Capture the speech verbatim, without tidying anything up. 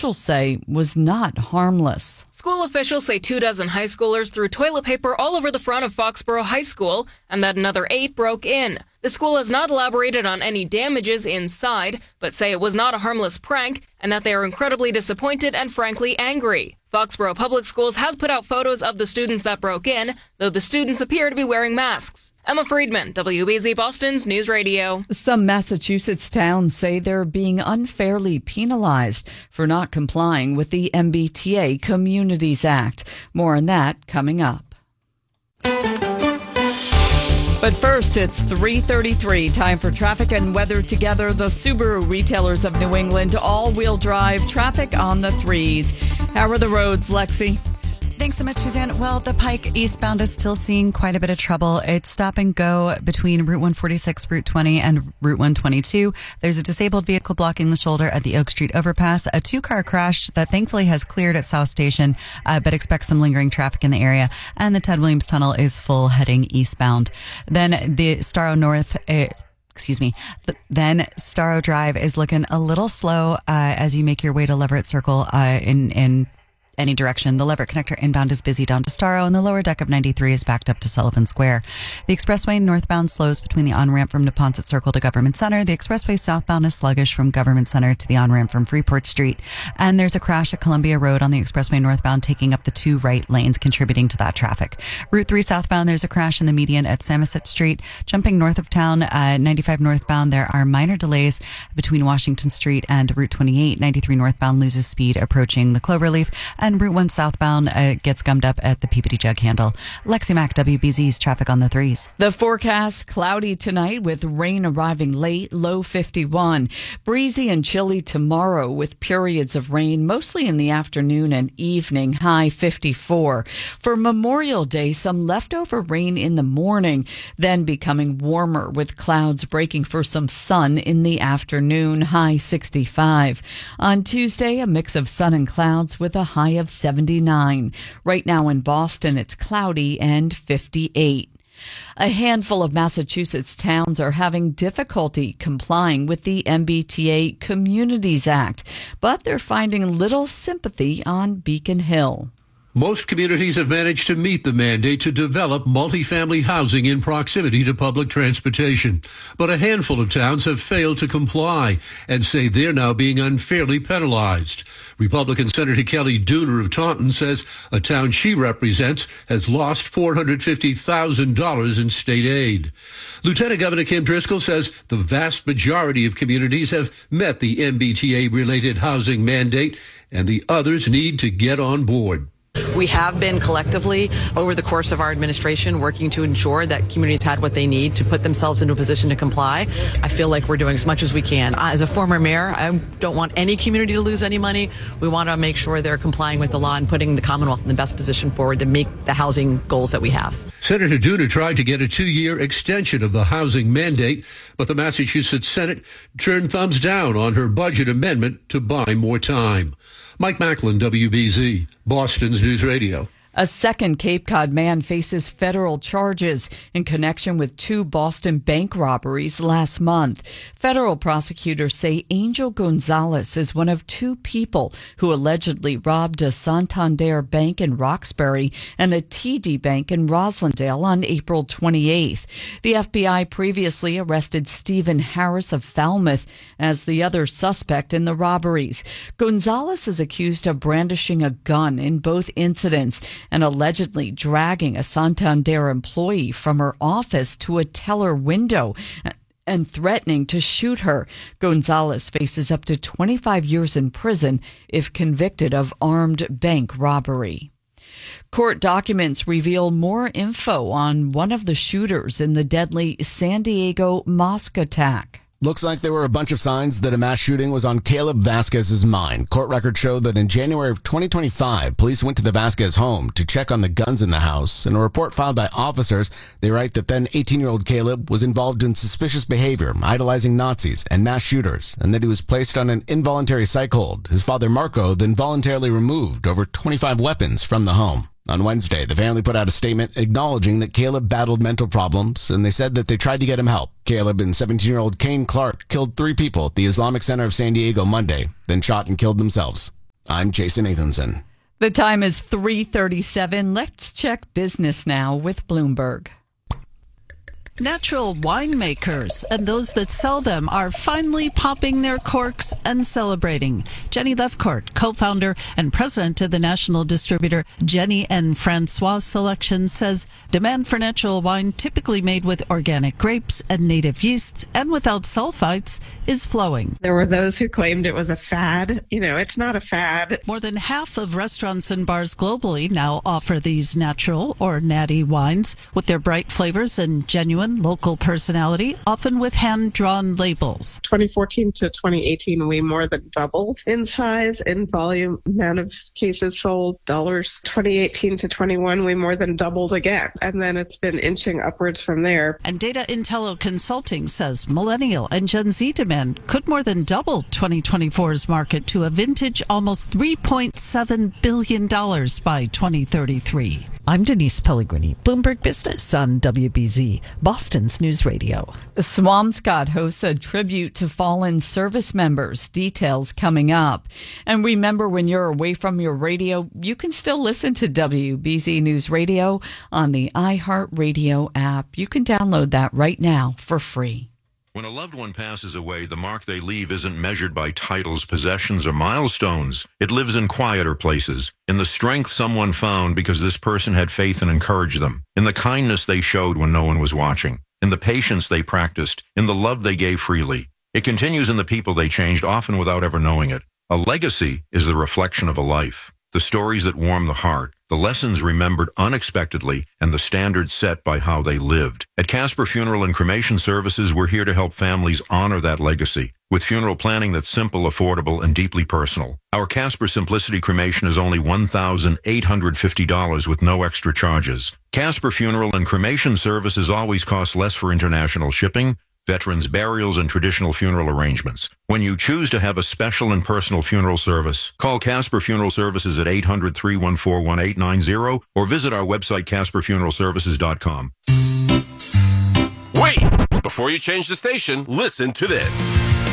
officials say was not harmless. School officials say two dozen high schoolers threw toilet paper all over the front of Foxborough High School and that another eight broke in. The school has not elaborated on any damages inside, but say it was not a harmless prank and that they are incredibly disappointed and frankly angry. Foxborough Public Schools has put out photos of the students that broke in, though the students appear to be wearing masks. Emma Friedman, W B Z Boston's News Radio. Some Massachusetts towns say they're being unfairly penalized for not complying with the M B T A Communities Act. More on that coming up. But first, it's three thirty-three. Time for traffic and weather together. The Subaru retailers of New England, all-wheel drive, traffic on the threes. How are the roads, Lexi? Thanks so much, Suzanne. Well, the Pike eastbound is still seeing quite a bit of trouble. It's stop and go between Route one forty-six, Route twenty, and Route one twenty-two. There's a disabled vehicle blocking the shoulder at the Oak Street overpass. A two-car crash that thankfully has cleared at South Station, uh, but expects some lingering traffic in the area. And the Ted Williams Tunnel is full heading eastbound. Then the Starro North... Uh, Excuse me. Then Starro Drive is looking a little slow uh, as you make your way to Leverett Circle uh, in in any direction. The Leverett Connector inbound is busy down to Starro, and the lower deck of ninety-three is backed up to Sullivan Square. The expressway northbound slows between the on-ramp from Neponset Circle to Government Center. The expressway southbound is sluggish from Government Center to the on-ramp from Freeport Street. And there's a crash at Columbia Road on the expressway northbound, taking up the two right lanes, contributing to that traffic. Route three southbound, there's a crash in the median at Samoset Street. Jumping north of town, uh, ninety-five northbound, there are minor delays between Washington Street and Route twenty-eight. ninety-three northbound loses speed approaching the Cloverleaf. And Route one southbound uh, gets gummed up at the Peabody Jug Handle. Lexi Mack, W B Z's traffic on the threes. The forecast, cloudy tonight with rain arriving late, low fifty-one. Breezy and chilly tomorrow with periods of rain, mostly in the afternoon and evening, high fifty-four. For Memorial Day, some leftover rain in the morning, then becoming warmer with clouds breaking for some sun in the afternoon, high sixty-five. On Tuesday, a mix of sun and clouds with a high of seventy-nine. Right now in Boston, it's cloudy and fifty-eight. A handful of Massachusetts towns are having difficulty complying with the M B T A Communities Act, but they're finding little sympathy on Beacon Hill. Most communities have managed to meet the mandate to develop multifamily housing in proximity to public transportation. But a handful of towns have failed to comply and say they're now being unfairly penalized. Republican Senator Kelly Dooner of Taunton says a town she represents has lost four hundred fifty thousand dollars in state aid. Lieutenant Governor Kim Driscoll says the vast majority of communities have met the M B T A-related housing mandate, and the others need to get on board. We have been collectively, over the course of our administration, working to ensure that communities had what they need to put themselves into a position to comply. I feel like we're doing as much as we can. As a former mayor, I don't want any community to lose any money. We want to make sure they're complying with the law and putting the Commonwealth in the best position forward to make the housing goals that we have. Senator Dooner tried to get a two-year extension of the housing mandate, but the Massachusetts Senate turned thumbs down on her budget amendment to buy more time. Mike Macklin, W B Z, Boston's News Radio. A second Cape Cod man faces federal charges in connection with two Boston bank robberies last month. Federal prosecutors say Angel Gonzalez is one of two people who allegedly robbed a Santander bank in Roxbury and a T D Bank in Roslindale on April twenty-eighth. The F B I previously arrested Stephen Harris of Falmouth as the other suspect in the robberies. Gonzalez is accused of brandishing a gun in both incidents and allegedly dragging a Santander employee from her office to a teller window and threatening to shoot her. Gonzalez faces up to twenty-five years in prison if convicted of armed bank robbery. Court documents reveal more info on one of the shooters in the deadly San Diego mosque attack. Looks like there were a bunch of signs that a mass shooting was on Caleb Vasquez's mind. Court records show that in January of twenty twenty-five, police went to the Vasquez home to check on the guns in the house. In a report filed by officers, they write that then eighteen-year-old Caleb was involved in suspicious behavior, idolizing Nazis and mass shooters, and that he was placed on an involuntary psych hold. His father, Marco, then voluntarily removed over twenty-five weapons from the home. On Wednesday, the family put out a statement acknowledging that Caleb battled mental problems, and they said that they tried to get him help. Caleb and seventeen-year-old Kane Clark killed three people at the Islamic Center of San Diego Monday, then shot and killed themselves. I'm Jason Nathanson. The time is three thirty-seven. Let's check business now with Bloomberg. Natural winemakers and those that sell them are finally popping their corks and celebrating. Jenny Lefcourt, co-founder and president of the national distributor Jenny and Francois Selection, says demand for natural wine, typically made with organic grapes and native yeasts and without sulfites, is flowing. There were those who claimed it was a fad. You know, it's not a fad. More than half of restaurants and bars globally now offer these natural or natty wines with their bright flavors and genuine local personality, often with hand-drawn labels. twenty fourteen to twenty eighteen, we more than doubled in size, in volume, amount of cases sold, dollars. twenty eighteen to twenty-one, we more than doubled again. And then it's been inching upwards from there. And Data Intello Consulting says millennial and Gen Z demand could more than double twenty twenty-four's market to a vintage almost three point seven billion dollars by twenty thirty-three. I'm Denise Pellegrini, Bloomberg Business on W B Z, Boston's News Radio. Swampscott hosts a tribute to fallen service members. Details coming up. And remember, when you're away from your radio, you can still listen to W B Z News Radio on the iHeartRadio app. You can download that right now for free. When a loved one passes away, the mark they leave isn't measured by titles, possessions, or milestones. It lives in quieter places, in the strength someone found because this person had faith and encouraged them, in the kindness they showed when no one was watching, in the patience they practiced, in the love they gave freely. It continues in the people they changed, often without ever knowing it. A legacy is the reflection of a life. The stories that warm the heart, the lessons remembered unexpectedly, and the standards set by how they lived. At Casper Funeral and Cremation Services, we're here to help families honor that legacy with funeral planning that's simple, affordable, and deeply personal. Our Casper Simplicity Cremation is only one thousand eight hundred fifty dollars with no extra charges. Casper Funeral and Cremation Services always cost less for international shipping, veterans' burials, and traditional funeral arrangements. When you choose to have a special and personal funeral service, call Casper Funeral Services at eight hundred, three one four, one eight nine zero or visit our website casper funeral services dot com. Wait! Before you change the station, listen to this.